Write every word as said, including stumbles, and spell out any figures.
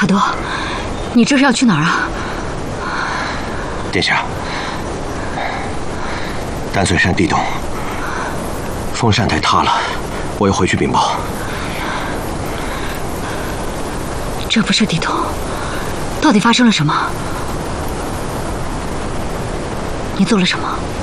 可德，你这是要去哪儿啊？ 殿下，丹水山地洞，风扇台塌了，我要回去禀报。 这不是地洞，到底发生了什么？你做了什么？